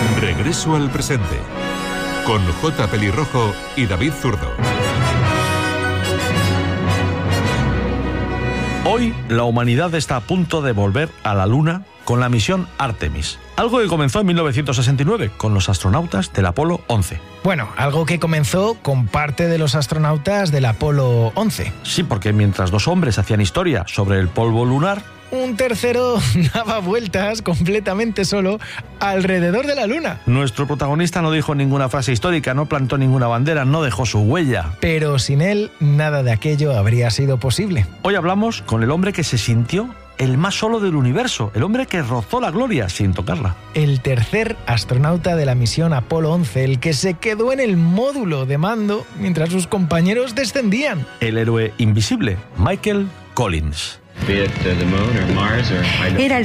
Regreso al presente con J. Pelirrojo y David Zurdo. Hoy la humanidad está a punto de volver a la Luna con la misión Artemis. Algo que comenzó en 1969 con los astronautas del Apolo 11. Bueno, algo que comenzó con parte de los astronautas del Apolo 11. Sí, porque mientras dos hombres hacían historia sobre el polvo lunar, un tercero daba vueltas completamente solo alrededor de la Luna. Nuestro protagonista no dijo ninguna frase histórica, no plantó ninguna bandera, no dejó su huella. Pero sin él, nada de aquello habría sido posible. Hoy hablamos con el hombre que se sintió el más solo del universo, el hombre que rozó la gloria sin tocarla. El tercer astronauta de la misión Apolo 11, el que se quedó en el módulo de mando mientras sus compañeros descendían. El héroe invisible, Michael Collins. Era el